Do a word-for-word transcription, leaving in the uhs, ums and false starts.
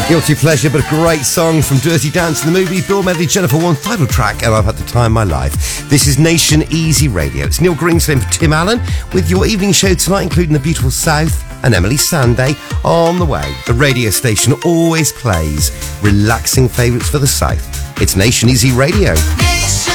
Guilty pleasure, but a great song from Dirty Dancing, the movie. Bill Medley, Jennifer Warren, title track, and I've had the time of my life. This is Nation Easy Radio. It's Neil Greenstone for Tim Allen with your evening show tonight, including the beautiful South and Emily Sandé on the way. The radio station always plays relaxing favourites for the South. It's Nation Easy Radio.